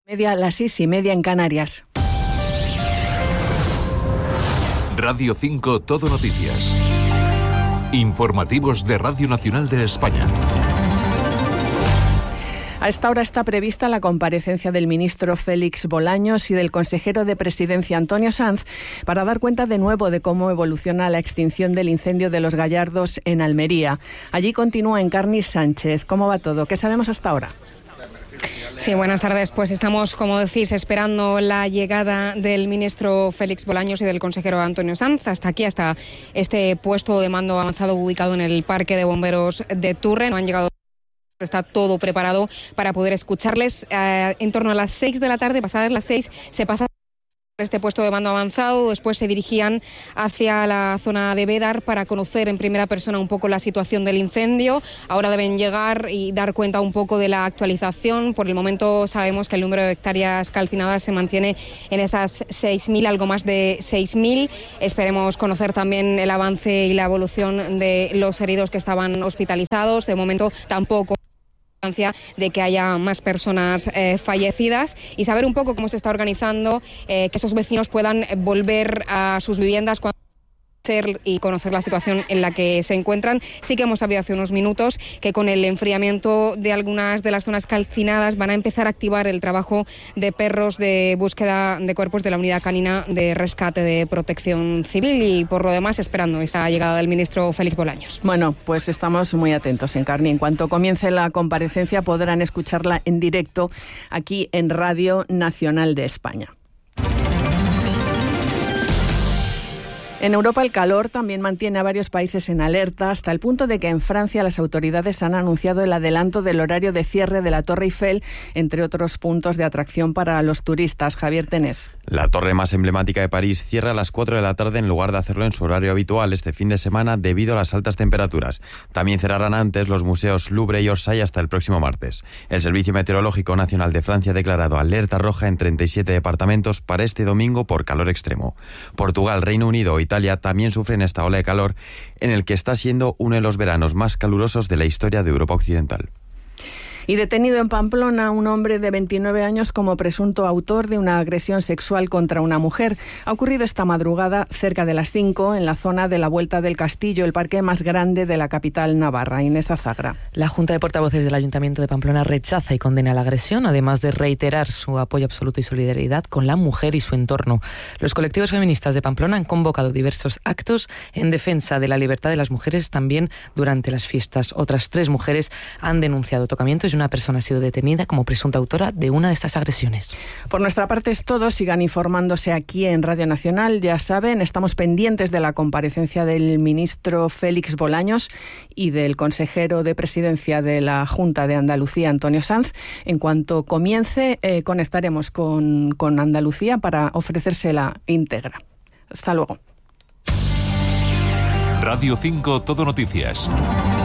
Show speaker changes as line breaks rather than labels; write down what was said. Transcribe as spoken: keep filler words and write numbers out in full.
Media, las seis y media en Canarias.
Radio cinco Todo Noticias. Informativos de Radio Nacional de España.
A esta hora está prevista la comparecencia del ministro Félix Bolaños y del consejero de Presidencia Antonio Sanz para dar cuenta de nuevo de cómo evoluciona la extinción del incendio de Los Gallardos en Almería. Allí continúa Encarni Sánchez. ¿Cómo va todo? ¿Qué sabemos hasta ahora?
Sí, buenas tardes. Pues estamos, como decís, esperando la llegada del ministro Félix Bolaños y del consejero Antonio Sanz hasta aquí, hasta este puesto de mando avanzado ubicado en el Parque de Bomberos de Turre. No han llegado. Está todo preparado para poder escucharles. Eh, en torno a las seis de la tarde, pasadas las seis, se pasa este puesto de mando avanzado. Después se dirigían hacia la zona de Bédar para conocer en primera persona un poco la situación del incendio. Ahora deben llegar y dar cuenta un poco de la actualización. Por el momento sabemos que el número de hectáreas calcinadas se mantiene en esas seis mil, algo más de seis mil. Esperemos conocer también el avance y la evolución de los heridos que estaban hospitalizados. De momento tampoco de que haya más personas eh, fallecidas, y saber un poco cómo se está organizando, eh, que esos vecinos puedan volver a sus viviendas cuando y conocer la situación en la que se encuentran. Sí que hemos sabido hace unos minutos que con el enfriamiento de algunas de las zonas calcinadas van a empezar a activar el trabajo de perros de búsqueda de cuerpos de la Unidad Canina de Rescate de Protección Civil, y por lo demás esperando esa llegada del ministro Félix Bolaños.
Bueno, pues estamos muy atentos, Encarni. En cuanto comience la comparecencia podrán escucharla en directo aquí en Radio Nacional de España. En Europa el calor también mantiene a varios países en alerta, hasta el punto de que en Francia las autoridades han anunciado el adelanto del horario de cierre de la Torre Eiffel, entre otros puntos de atracción para los turistas. Javier Tenés.
La torre más emblemática de París cierra a las cuatro de la tarde en lugar de hacerlo en su horario habitual este fin de semana debido a las altas temperaturas. También cerrarán antes los museos Louvre y Orsay hasta el próximo martes. El Servicio Meteorológico Nacional de Francia ha declarado alerta roja en treinta y siete departamentos para este domingo por calor extremo. Portugal, Reino Unido e Italia también sufren esta ola de calor en el que está siendo uno de los veranos más calurosos de la historia de Europa Occidental.
Y detenido en Pamplona un hombre de veintinueve años como presunto autor de una agresión sexual contra una mujer. Ha ocurrido esta madrugada cerca de las cinco en la zona de la Vuelta del Castillo, el parque más grande de la capital navarra. Inés Azagra.
La Junta de Portavoces del Ayuntamiento de Pamplona rechaza y condena la agresión, además de reiterar su apoyo absoluto y solidaridad con la mujer y su entorno. Los colectivos feministas de Pamplona han convocado diversos actos en defensa de la libertad de las mujeres también durante las fiestas. Otras tres mujeres han denunciado tocamientos y una persona ha sido detenida como presunta autora de una de estas agresiones.
Por nuestra parte es todo. Sigan informándose aquí en Radio Nacional. Ya saben, estamos pendientes de la comparecencia del ministro Félix Bolaños y del consejero de Presidencia de la Junta de Andalucía, Antonio Sanz. En cuanto comience, eh, conectaremos con, con Andalucía para ofrecérsela íntegra. Hasta luego.
Radio cinco Todo Noticias.